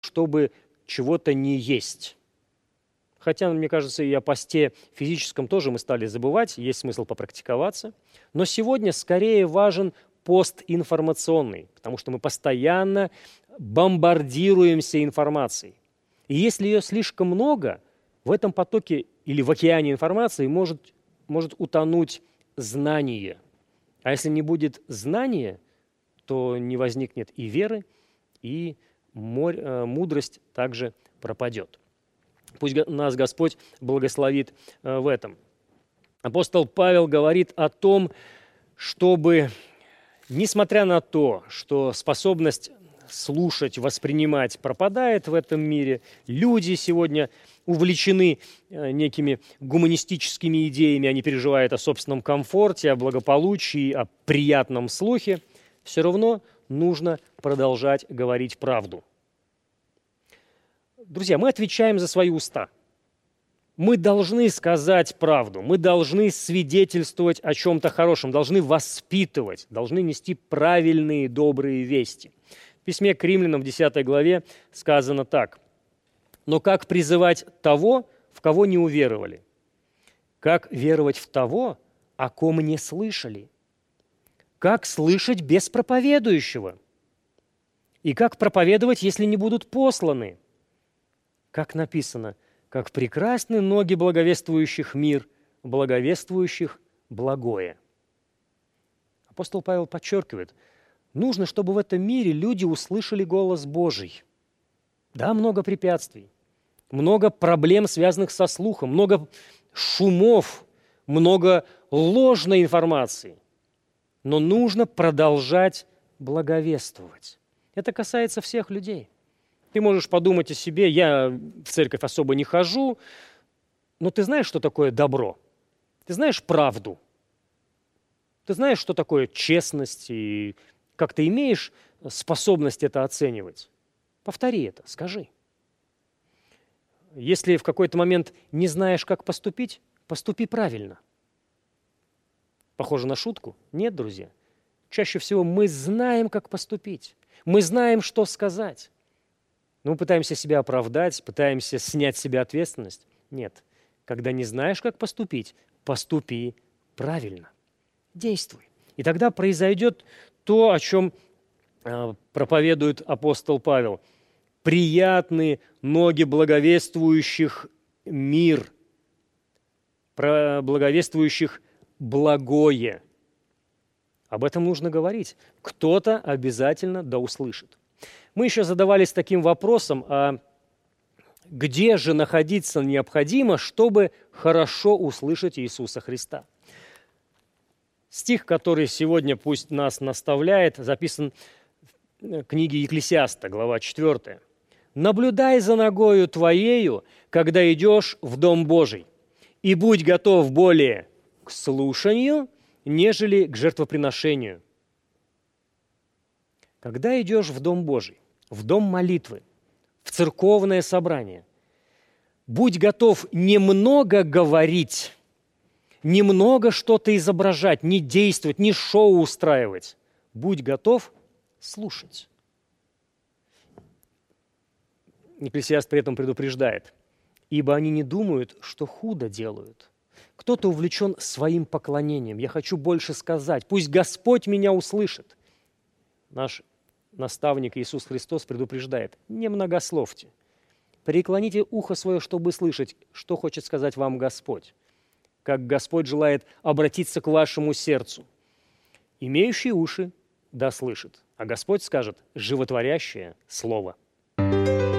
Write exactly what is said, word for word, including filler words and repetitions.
чтобы чего-то не есть. Хотя, мне кажется, и о посте физическом тоже мы стали забывать, есть смысл попрактиковаться. Но сегодня скорее важен пост информационный, потому что мы постоянно бомбардируемся информацией. И если ее слишком много, в этом потоке или в океане информации может, может утонуть знание. А если не будет знания, то не возникнет и веры, и мудрость также пропадет. Пусть нас Господь благословит в этом. Апостол Павел говорит о том, чтобы, несмотря на то, что способность слушать, воспринимать пропадает в этом мире, люди сегодня увлечены некими гуманистическими идеями, они переживают о собственном комфорте, о благополучии, о приятном слухе, все равно нужно продолжать говорить правду. Друзья, мы отвечаем за свои уста. Мы должны сказать правду, мы должны свидетельствовать о чем-то хорошем, должны воспитывать, должны нести правильные, добрые вести. В письме к Римлянам в десятой главе сказано так. «Но как призывать того, в кого не уверовали? Как веровать в того, о ком не слышали? Как слышать без проповедующего? И как проповедовать, если не будут посланы? Как написано, как прекрасны ноги благовествующих мир, благовествующих благое». Апостол Павел подчеркивает, нужно, чтобы в этом мире люди услышали голос Божий. Да, много препятствий, много проблем, связанных со слухом, много шумов, много ложной информации. Но нужно продолжать благовествовать. Это касается всех людей. Ты можешь подумать о себе, я в церковь особо не хожу, но ты знаешь, что такое добро? Ты знаешь правду? Ты знаешь, что такое честность и как ты имеешь способность это оценивать? Повтори это, скажи. Если в какой-то момент не знаешь, как поступить, поступи правильно. Похоже на шутку? Нет, друзья. Чаще всего мы знаем, как поступить. Мы знаем, что сказать. Но мы пытаемся себя оправдать, пытаемся снять с себя ответственность. Нет. Когда не знаешь, как поступить, поступи правильно. Действуй. И тогда произойдет то, о чем э, проповедует апостол Павел. Приятны ноги благовествующих мир, благовествующих благое. Об этом нужно говорить. Кто-то обязательно да услышит. Мы еще задавались таким вопросом, а где же находиться необходимо, чтобы хорошо услышать Иисуса Христа? Стих, который сегодня пусть нас наставляет, записан в книге Екклесиаста, глава четвёртая. «Наблюдай за ногою твоею, когда идешь в Дом Божий, и будь готов более к слушанию, нежели к жертвоприношению». Когда идешь в Дом Божий, в дом молитвы, в церковное собрание, будь готов немного говорить, немного что-то изображать, не действовать, не шоу устраивать. Будь готов слушать. Екклесиаст при этом предупреждает, ибо они не думают, что худо делают. Кто-то увлечен своим поклонением. Я хочу больше сказать. Пусть Господь меня услышит. Наш наставник Иисус Христос предупреждает, не многословьте. Преклоните ухо свое, чтобы слышать, что хочет сказать вам Господь. Как Господь желает обратиться к вашему сердцу. Имеющий уши да слышит, а Господь скажет животворящее слово.